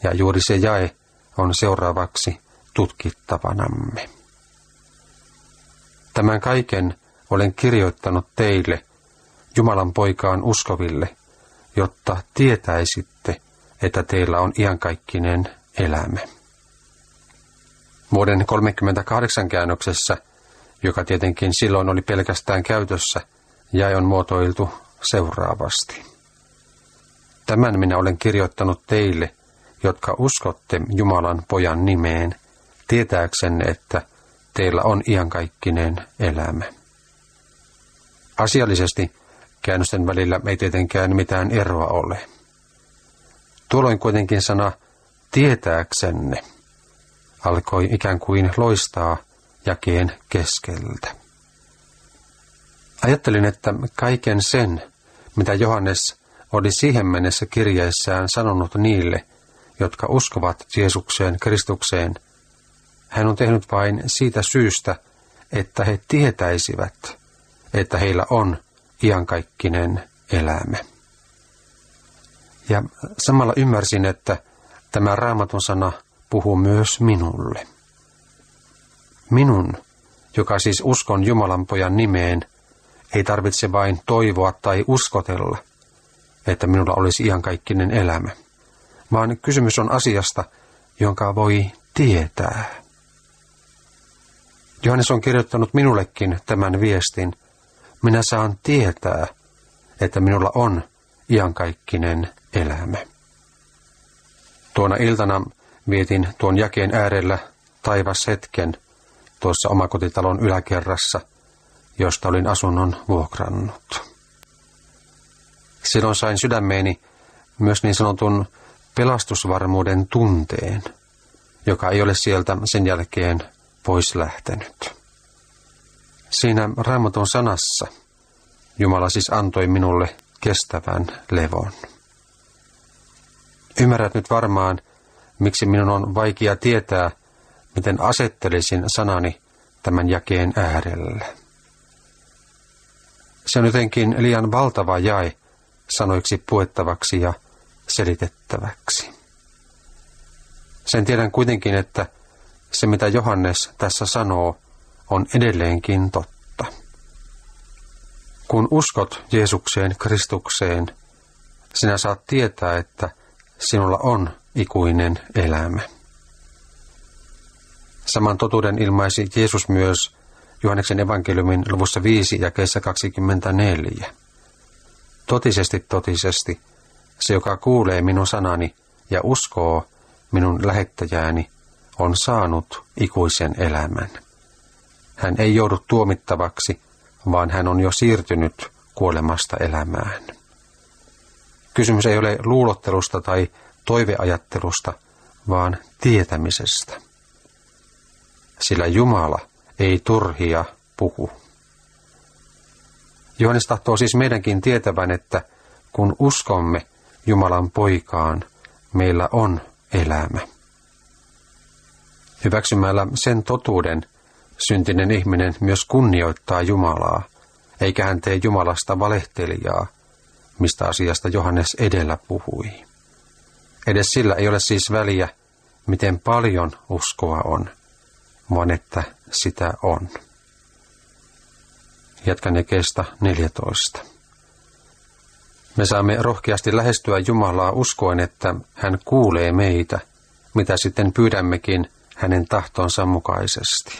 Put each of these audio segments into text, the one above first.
ja juuri se jae on seuraavaksi tutkittavanamme. Tämän kaiken olen kirjoittanut teille, Jumalan poikaan uskoville, jotta tietäisitte, että teillä on iankaikkinen elämä. Vuoden 38 käännöksessä, joka tietenkin silloin oli pelkästään käytössä, jae on muotoiltu seuraavasti. Tämän minä olen kirjoittanut teille, jotka uskotte Jumalan pojan nimeen, tietääksenne, että teillä on iankaikkinen elämä. Asiallisesti käännösten välillä ei tietenkään mitään eroa ole. Tuolloin kuitenkin sana tietääksenne alkoi ikään kuin loistaa jakeen keskeltä. Ajattelin, että kaiken sen, mitä Johannes oli siihen mennessä kirjeessään sanonut niille, jotka uskovat Jeesukseen, Kristukseen, hän on tehnyt vain siitä syystä, että he tietäisivät, että heillä on iankaikkinen elämä. Ja samalla ymmärsin, että tämä Raamatun sana puhuu myös minulle. Minun, joka siis uskon Jumalan pojan nimeen, ei tarvitse vain toivoa tai uskotella, että minulla olisi iankaikkinen elämä, vaan kysymys on asiasta, jonka voi tietää. Johannes on kirjoittanut minullekin tämän viestin. Minä saan tietää, että minulla on iankaikkinen elämä. Tuona iltana vietin tuon jakeen äärellä taivashetken tuossa omakotitalon yläkerrassa, josta olin asunnon vuokrannut. Silloin sain sydämeeni myös niin sanotun pelastusvarmuuden tunteen, joka ei ole sieltä sen jälkeen pois lähtenyt. Siinä Raamatun sanassa Jumala siis antoi minulle kestävän levon. Ymmärrät nyt varmaan, miksi minun on vaikea tietää, miten asettelisin sanani tämän jakeen äärellä. Se on jotenkin liian valtava jae sanoiksi puettavaksi ja selitettäväksi. Sen tiedän kuitenkin, että se mitä Johannes tässä sanoo, on edelleenkin totta. Kun uskot Jeesukseen, Kristukseen, sinä saat tietää, että sinulla on ikuinen elämä. Saman totuuden ilmaisi Jeesus myös Johanneksen evankeliumin luvussa 5 jakeessa 24. Totisesti, se joka kuulee minun sanani ja uskoo minun lähettäjääni, on saanut ikuisen elämän. Hän ei joudu tuomittavaksi, vaan hän on jo siirtynyt kuolemasta elämään. Kysymys ei ole luulottelusta tai toiveajattelusta, vaan tietämisestä. Sillä Jumala ei turhia puhu. Johannes tahtoo siis meidänkin tietävän, että kun uskomme Jumalan poikaan, meillä on elämä. Hyväksymällä sen totuuden syntinen ihminen myös kunnioittaa Jumalaa, eikä hän tee Jumalasta valehtelijaa, mistä asiasta Johannes edellä puhui. Edes sillä ei ole siis väliä, miten paljon uskoa on, vaan että sitä on. Jatkan jakeesta 14. Me saamme rohkeasti lähestyä Jumalaa uskoen, että hän kuulee meitä, mitä sitten pyydämmekin hänen tahtonsa mukaisesti.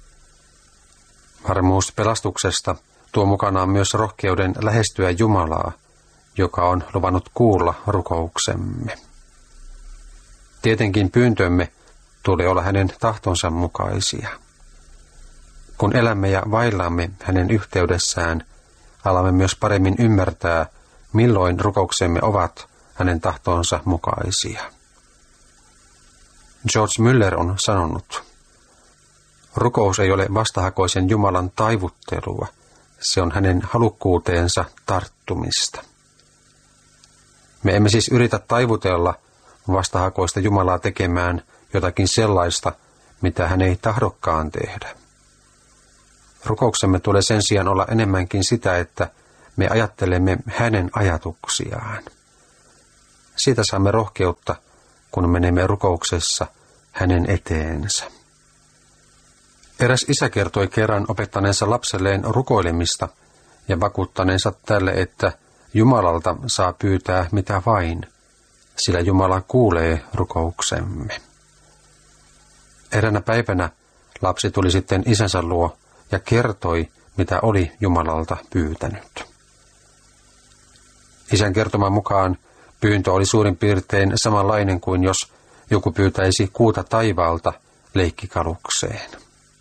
Varmuus pelastuksesta tuo mukanaan myös rohkeuden lähestyä Jumalaa, joka on luvannut kuulla rukouksemme. Tietenkin pyyntömme tulee olla hänen tahtonsa mukaisia. Kun elämme ja vaillaamme hänen yhteydessään, alamme myös paremmin ymmärtää, milloin rukouksemme ovat hänen tahtonsa mukaisia. George Müller on sanonut, rukous ei ole vastahakoisen Jumalan taivuttelua, se on hänen halukkuuteensa tarttumista. Me emme siis yritä taivutella vastahakoista Jumalaa tekemään jotakin sellaista, mitä hän ei tahdokkaan tehdä. Rukouksemme tulee sen sijaan olla enemmänkin sitä, että me ajattelemme hänen ajatuksiaan. Siitä saamme rohkeutta kun menemme rukouksessa hänen eteensä. Eräs isä kertoi kerran opettaneensa lapselleen rukoilemista ja vakuuttaneensa tälle, että Jumalalta saa pyytää mitä vain, sillä Jumala kuulee rukouksemme. Eräänä päivänä lapsi tuli sitten isänsä luo ja kertoi, mitä oli Jumalalta pyytänyt. Isän kertoman mukaan pyyntö oli suurin piirtein samanlainen kuin jos joku pyytäisi kuuta taivaalta leikkikalukseen.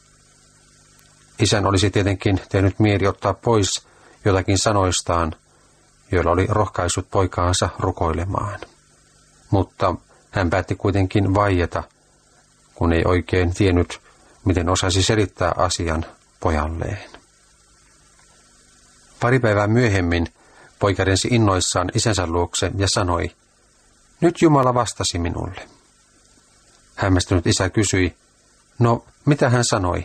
Isän olisi tietenkin tehnyt mieli ottaa pois jotakin sanoistaan, joilla oli rohkaissut poikaansa rukoilemaan. Mutta hän päätti kuitenkin vaieta, kun ei oikein tiennyt, miten osasi selittää asian pojalleen. Pari päivää myöhemmin poika rensi innoissaan isänsä luokse ja sanoi, nyt Jumala vastasi minulle. Hämmästynyt isä kysyi, no mitä hän sanoi?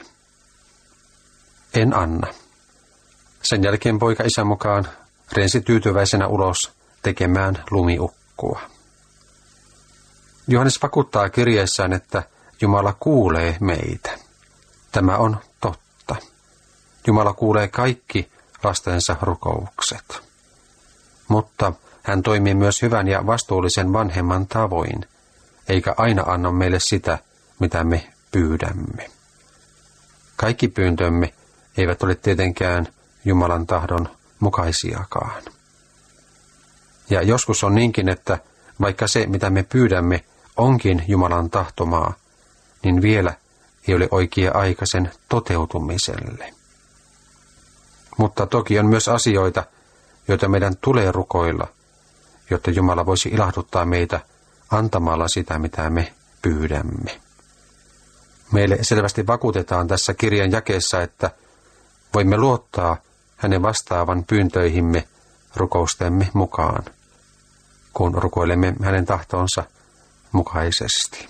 En anna. Sen jälkeen poika isän mukaan rensi tyytyväisenä ulos tekemään lumiukkua. Johannes vakuuttaa kirjeessään, että Jumala kuulee meitä. Tämä on totta. Jumala kuulee kaikki lastensa rukoukset. Mutta hän toimii myös hyvän ja vastuullisen vanhemman tavoin, eikä aina anna meille sitä, mitä me pyydämme. Kaikki pyyntömme eivät ole tietenkään Jumalan tahdon mukaisiakaan. Ja joskus on niinkin, että vaikka se, mitä me pyydämme, onkin Jumalan tahtomaa, niin vielä ei ole oikea aika sen toteutumiselle. Mutta toki on myös asioita, joita meidän tulee rukoilla, jotta Jumala voisi ilahduttaa meitä antamalla sitä, mitä me pyydämme. Meille selvästi vakuutetaan tässä kirjan jakeessa, että voimme luottaa hänen vastaavan pyyntöihimme rukoustemme mukaan, kun rukoilemme hänen tahtonsa mukaisesti.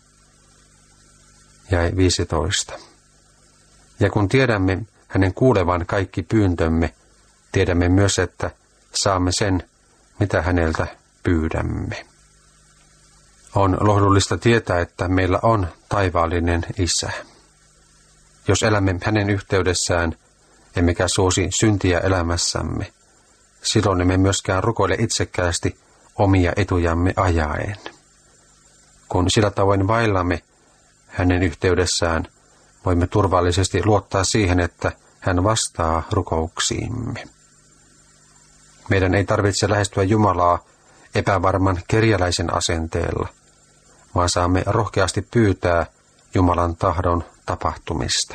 Jae 15. Ja kun tiedämme hänen kuulevan kaikki pyyntömme, tiedämme myös, että saamme sen, mitä häneltä pyydämme. On lohdullista tietää, että meillä on taivaallinen Isä. Jos elämme hänen yhteydessään, emmekä suosi syntiä elämässämme, silloin emme myöskään rukoile itsekkäästi omia etujamme ajaen. Kun sillä tavoin vaillamme hänen yhteydessään, voimme turvallisesti luottaa siihen, että hän vastaa rukouksiimme. Meidän ei tarvitse lähestyä Jumalaa epävarman kerjäläisen asenteella, vaan saamme rohkeasti pyytää Jumalan tahdon tapahtumista.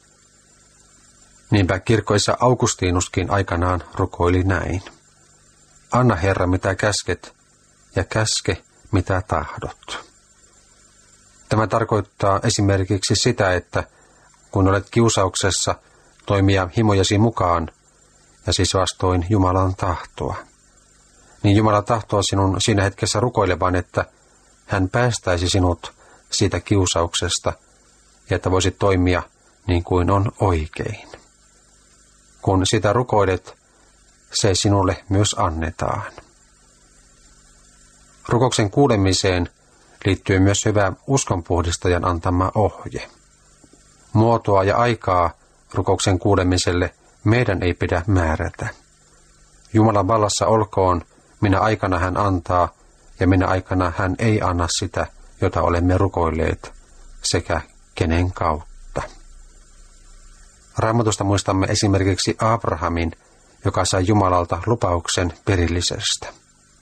Niinpä kirkkoissa Augustinuskin aikanaan rukoili näin. Anna Herra mitä käsket, ja käske mitä tahdot. Tämä tarkoittaa esimerkiksi sitä, että kun olet kiusauksessa, toimia himojasi mukaan, ja siis vastoin Jumalan tahtoa. Niin Jumala tahtoo sinun siinä hetkessä rukoilevan, että hän päästäisi sinut siitä kiusauksesta, ja että voisit toimia niin kuin on oikein. Kun sitä rukoilet, se sinulle myös annetaan. Rukouksen kuulemiseen liittyy myös hyvä uskonpuhdistajan antama ohje. Muotoa ja aikaa rukouksen kuulemiselle meidän ei pidä määrätä. Jumalan vallassa olkoon, minä aikana hän antaa ja minä aikana hän ei anna sitä, jota olemme rukoilleet, sekä kenen kautta. Raamatusta muistamme esimerkiksi Abrahamin, joka sai Jumalalta lupauksen perillisestä.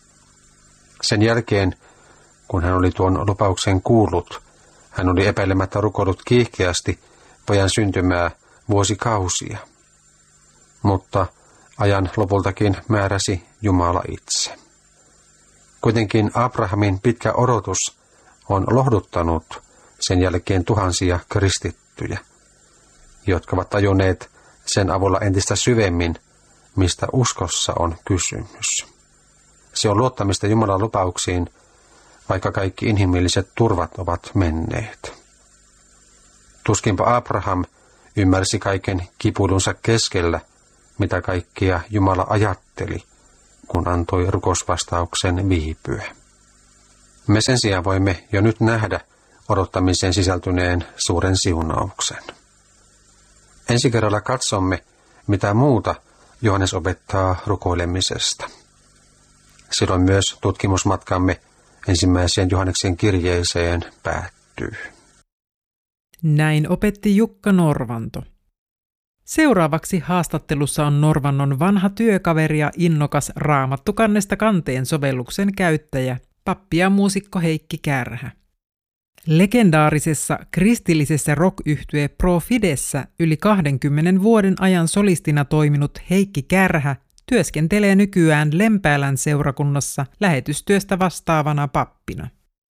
Sen jälkeen, kun hän oli tuon lupauksen kuullut, hän oli epäilemättä rukoillut kiihkeästi pojan syntymää vuosikausia. Mutta ajan lopultakin määräsi Jumala itse. Kuitenkin Abrahamin pitkä odotus on lohduttanut sen jälkeen tuhansia kristittyjä, jotka ovat tajunneet sen avulla entistä syvemmin, mistä uskossa on kysymys. Se on luottamista Jumalan lupauksiin, vaikka kaikki inhimilliset turvat ovat menneet. Tuskinpa Abraham ymmärsi kaiken kipuilunsa keskellä, mitä kaikkia Jumala ajatteli, kun antoi rukousvastauksen viipyä. Me sen sijaan voimme jo nyt nähdä odottamiseen sisältyneen suuren siunauksen. Ensi kerralla katsomme, mitä muuta Johannes opettaa rukoilemisesta. Silloin myös tutkimusmatkamme ensimmäiseen Johanneksen kirjeeseen päättyy. Näin opetti Jukka Norvanto. Seuraavaksi haastattelussa on Norvannon vanha työkaveri ja innokas Raamattukannesta kanteen sovelluksen käyttäjä, pappi ja muusikko Heikki Kärhä. Legendaarisessa kristillisessä rock-yhtye Pro Fidessä yli 20 vuoden ajan solistina toiminut Heikki Kärhä työskentelee nykyään Lempäälän seurakunnassa lähetystyöstä vastaavana pappina.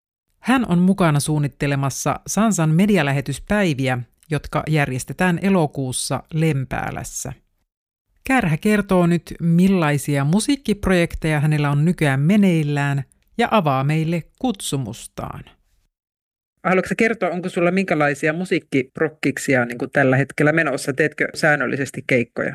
Hän on mukana suunnittelemassa Sansan medialähetyspäiviä, jotka järjestetään elokuussa Lempäälässä. Kärhä kertoo nyt, millaisia musiikkiprojekteja hänellä on nykyään meneillään ja avaa meille kutsumustaan. Haluatko kertoa, onko sulla minkälaisia musiikkiprokkiksia niin kuin tällä hetkellä menossa? Teetkö säännöllisesti keikkoja?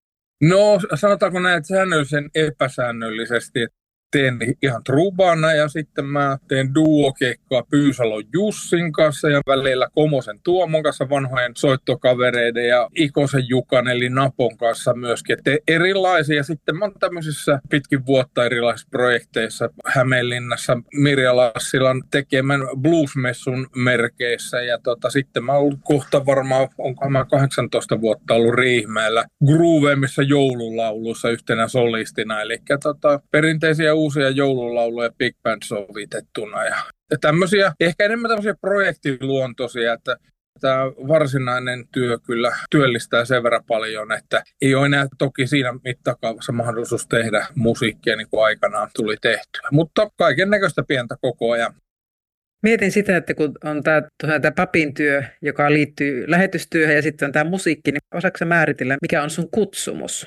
No, sanotaanko näin, säännöllisen epäsäännöllisesti. Teen ihan trubana ja sitten mä teen duokeikkoa Pyysalon Jussin kanssa ja välillä Komosen Tuomon kanssa, vanhojen soittokavereiden ja Ikosen Jukan eli Napon kanssa myöskin. Erilaisia. Sitten mä oon tämmöisissä pitkin vuotta erilaisissa projekteissa Hämeenlinnassa Mirja Lassilan tekemän bluesmessun merkeissä ja sitten mä oon ollut kohta varmaan, onkohan mä 18 vuotta ollut Riihimäellä Groovemissa joululauluissa yhtenä solistina. Eli perinteisiä uusia joululauluja big band sovitettuna ja tämmöisiä, ehkä enemmän tämmöisiä projektiluontoisia, että tämä varsinainen työ kyllä työllistää sen verran paljon, että ei ole enää toki siinä mittakaavassa mahdollisuus tehdä musiikkia niin kuin aikanaan tuli tehtyä, mutta kaiken näköistä pientä koko ajan. Mietin sitä, että kun on tämä papin työ, joka liittyy lähetystyöhön ja sitten on tämä musiikki, niin osaatko määritellä, mikä on sun kutsumus?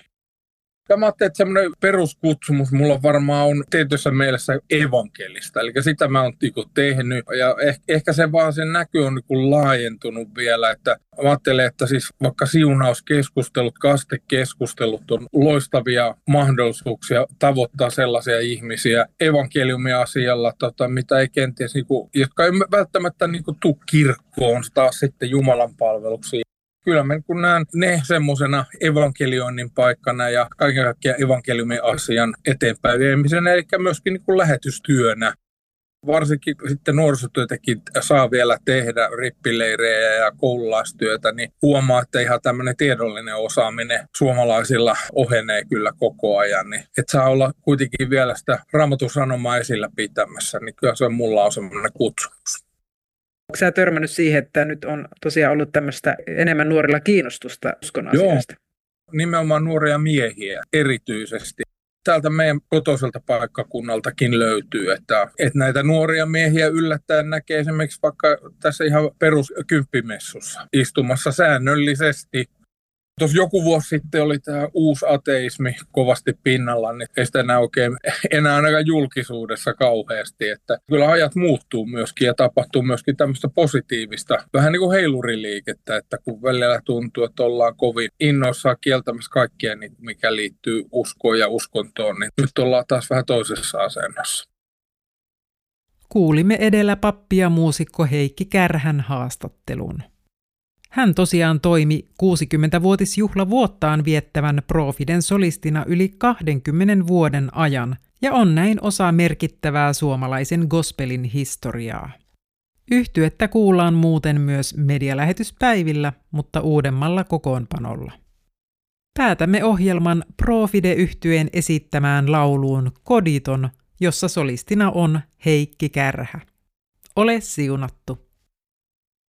Mä ajattelin, että semmoinen peruskutsumus mulla varmaan on tietyssä mielessä evankelista, eli sitä mä oon tehnyt, ja ehkä se vaan sen näky on laajentunut vielä, että mä ajattelen, että siis vaikka siunauskeskustelut, kastekeskustelut on loistavia mahdollisuuksia tavoittaa sellaisia ihmisiä evankeliumin asialla, mitä ei kenties, jotka ei välttämättä tule kirkkoon taas sitten Jumalan palveluksiin. Kyllä mä näen ne semmoisena evankelioinnin paikkana ja kaiken kaikkiaan evankeliumin asian eteenpäin viemisenä, eli myöskin lähetystyönä. Varsinkin sitten nuorisotyötäkin saa vielä tehdä rippileirejä ja koululaistyötä, niin huomaa, että ihan tämmöinen tiedollinen osaaminen suomalaisilla ohenee kyllä koko ajan. Niin, että saa olla kuitenkin vielä sitä Raamatun sanomaa esillä pitämässä, niin kyllä se mulla on semmoinen kutsumus. Onko sä törmännyt siihen, että nyt on tosiaan ollut tämmöistä enemmän nuorilla kiinnostusta uskon asioista? Joo, nimenomaan nuoria miehiä erityisesti. Täältä meidän kotoiselta paikkakunnaltakin löytyy, että näitä nuoria miehiä yllättäen näkee esimerkiksi vaikka tässä ihan peruskymppimessussa istumassa säännöllisesti. Tuossa joku vuosi sitten oli tämä uusi ateismi kovasti pinnalla, niin ei sitä enää ainakaan julkisuudessa kauheasti. Että kyllä ajat muuttuu myöskin ja tapahtuu myöskin tämmöistä positiivista, vähän niin kuin heiluriliikettä, että kun välillä tuntuu, että ollaan kovin innoissaan kieltämässä kaikkea, mikä liittyy uskoon ja uskontoon, niin nyt ollaan taas vähän toisessa asennossa. Kuulimme edellä pappi ja muusikko Heikki Kärhän haastattelun. Hän tosiaan toimi 60-vuotisjuhlavuottaan viettävän Pro Fiden solistina yli 20 vuoden ajan ja on näin osa merkittävää suomalaisen gospelin historiaa. Yhtyettä kuullaan muuten myös medialähetyspäivillä, mutta uudemmalla kokoonpanolla. Päätämme ohjelman Pro Fide-yhtyeen esittämään lauluun Koditon, jossa solistina on Heikki Kärhä. Ole siunattu!